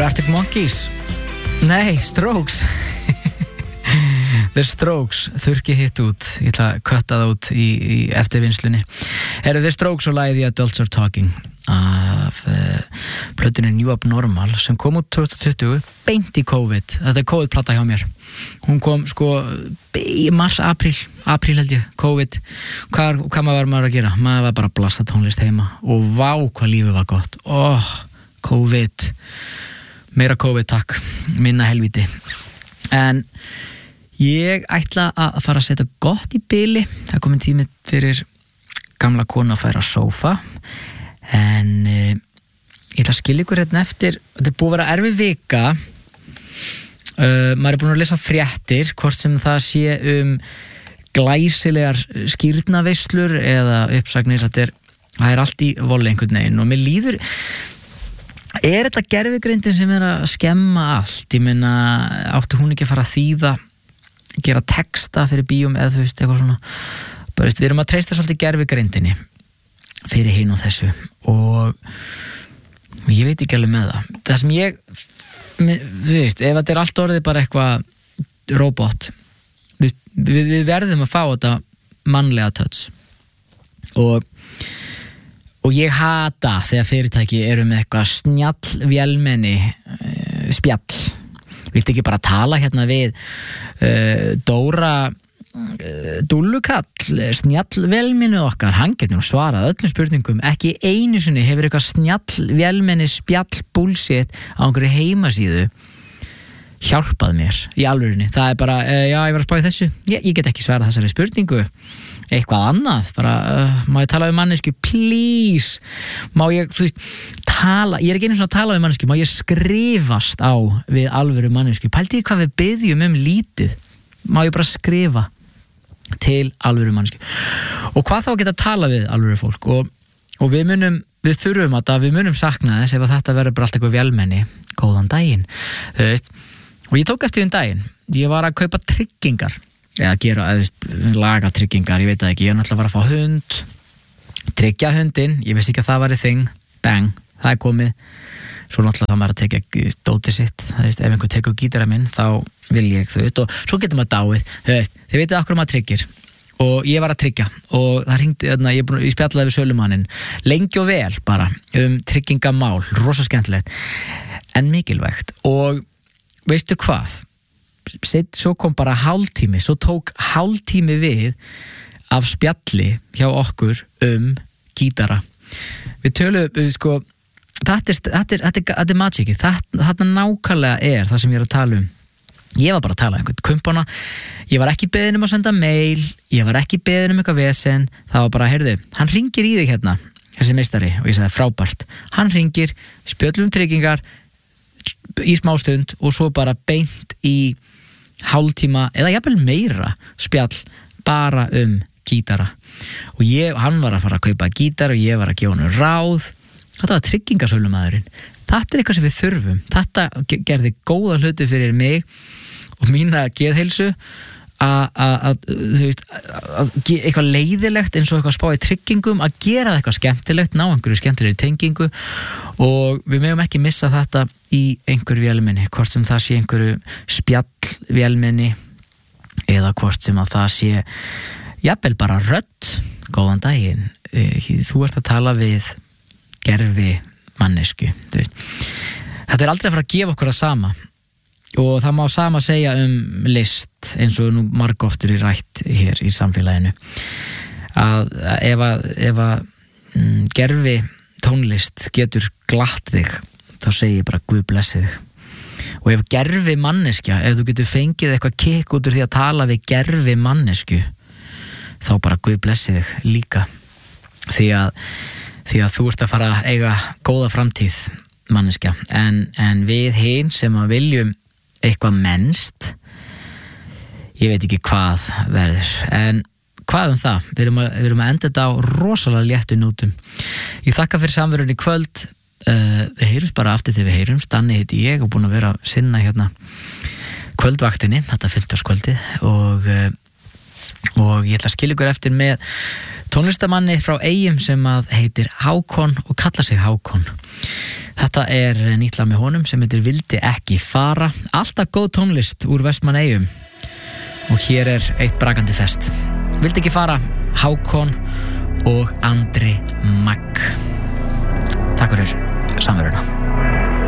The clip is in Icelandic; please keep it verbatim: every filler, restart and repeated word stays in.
Arctic Monkeys. Nei, Strokes. The Strokes, þurrki hitt út. Ég ætla að kötta það út í, í eftirvinnslunni. Herru, The Strokes og lagið The Adults Are Talking af uh, plötunni New Abnormal sem kom út twenty twenty beint í COVID. Þetta er COVID-plata hjá mér. Hún kom sko í mars, apríl, apríl held ég, COVID. Hvað, hvað maður var maður að gera? Maður var bara að blasta tónlist heima og vá hvað lífið var gott. Óh, oh, COVID. Meira COVID takk, minna helviti. En ég ætla að fara að setja gott í bili. Það er komin tími fyrir gamla konu að færa sófa. En eh, ég ætla að skilja ykkur hérna eftir. Þetta er búið að vera erfið vika. Uh, maður er búin að lesa fréttir, hvort sem það sé um glæsilegar skírnaveislur eða uppsagnir. Þetta er, það er allt í voli einhvern veginn og mér líður. Er þetta gervigreindin sem er að skemma allt? Ég meina, átti hún ekki að fara að þýða, gera texta fyrir bíum eða þú veist, eitthvað svona. Bara, veist, við erum að treysta svolítið gervigreindinni fyrir hinn og þessu og ég veit ekki alveg með það. Það sem ég, þú veist, ef þetta er allt orðið bara eitthvað robot, við, við verðum að fá þetta mannlega touch og Og ég hata þegar fyrirtæki eru með eitthvað snjall vélmenni uh, spjall. Viltu ekki bara tala hérna við uh, Dóra uh, Dúllukall, snjall vélmenni okkar, hann getur nú svarað öllum spurningum, ekki einu sinni hefur eitthvað snjall vélmenni spjall bullshit á einhverju heimasíðu hjálpað mér í alvörinni. Það er bara, uh, já ég var að spá í þessu, ég, ég get ekki svarað þessari spurningu. Eitthvað annað, bara, uh, má ég tala við mannesku, please, má ég, þú veist, tala, ég er ekki einu svona að tala við mannesku, má ég skrifast á við alvöru mannesku, pældi ég hvað við biðjum um lítið, má ég bara skrifa til alvöru mannesku, og hvað þá að geta að tala við alvöru fólk, og, og við munum, við þurfum að við munum sakna þess ef að þetta verður bara allt eitthvað vélmenni, góðan daginn, þú veist, og ég tók eftir um daginn, ég var að kaupa tryggingar, eða gera, eða laga tryggingar, ég veit það ekki, ég er náttúrulega að fara að fá hund, tryggja hundinn, ég vissi ekki að það væri þing, bang, það er komið, svo náttúrulega það maður að tekja dótið sitt, það veist, ef einhver tekur gítara minn, þá vil ég þau, og svo getur maður dáið, þau veist, þið veitir okkur maður tryggir, og ég var að tryggja, og það hringdi, þarna, ég, ég spjallaði við sölumanninn, lengi og vel bara, um tryggingamál, rosa skemmtilegt, en mikilvægt, og veistu hvað? Set, svo kom bara hálftími svo tók hálftími við af spjalli hjá okkur um gítara við töluðum, við sko þetta er, þetta er, þetta er, þetta er magicið þetta, þetta nákvæmlega er það sem ég er að tala um ég var bara að tala um einhvern kumpana ég var ekki beðin um að senda mail ég var ekki beðin um eitthvað vesen það var bara, heyrðu, hann ringir í þig hérna þessi meistari og ég sagði frábært hann ringir, spjöllum tryggingar í smástund og svo bara beint í hálftíma eða jafnvel meira spjall bara um gítara og ég, hann var að fara að kaupa gítar og ég var að gefa hann ráð þetta var tryggingasölumæðurinn þetta er eitthvað sem við þurfum þetta gerði góða hluti fyrir mig og mína geðheilsu að þú veist að eitthvað leiðilegt eins og eitthvað spá í tryggingum að gera eitthvað skemmtilegt ná einhverju skemmtilegri tengingu og við megum ekki missa þetta í einhverju vélmenni hvort sem það sé einhverju spjall vélmenni eða hvort sem að það sé jafnvel bara rödd góðan daginn þú ert að tala við gervi mannesku þú veist þetta er aldrei að fara að gefa okkur það sama og það má sama segja um list eins og nú margoftur í rætt hér í samfélaginu að ef að, ef að mm, gervi tónlist getur glatt þig þá segi ég bara Guð blessi þig og ef gervi manneskja ef þú getur fengið eitthvað kikk út úr því að tala við gervi mannesku þá bara Guð blessi þig líka því að, því að þú ert að fara að eiga góða framtíð manneskja en, en við hin sem að viljum eitthvað mennst ég veit ekki hvað verður en hvað um það við erum að, við erum að enda þetta á rosalega léttu nótum ég þakka fyrir samverunni í kvöld uh, við heyrums bara aftur þegar við heyrums Danni heiti ég og búin að vera að sinna hérna kvöldvaktinni þetta fimmtudagskvöldið og, uh, og ég ætla að skilja ykkur eftir með tónlistamanni frá Eyjum sem að heitir Hákon og kalla sig Hákon Þetta er nýtt lag með honum sem heitir Vildi ekki fara. Alltaf góð tónlist úr Vestmannaeyjum og hér er eitt brakandi fest. Vildi ekki fara, Hákon og Andri Magg. Takk fyrir samveruna.